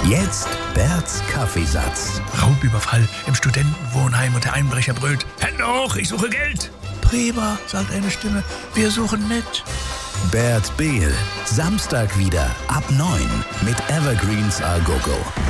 Jetzt Berts Kaffeesatz. Raubüberfall im Studentenwohnheim und der Einbrecher brüllt: Hände hoch, ich suche Geld. Prima, sagt eine Stimme, wir suchen mit. Bert Behl, Samstag wieder ab 9 mit Evergreens A Go Go.